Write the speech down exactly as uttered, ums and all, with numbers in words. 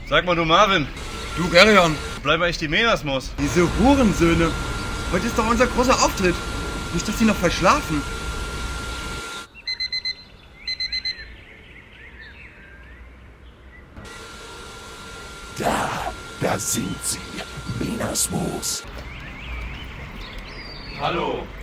Sag mal, du Marvin, Du, Gerion, bleib echt die Menasmus. diese Hurensöhne. Heute ist doch unser großer Auftritt. Nicht, dass sie noch verschlafen. Da, da sind sie. Menasmus. Hallo.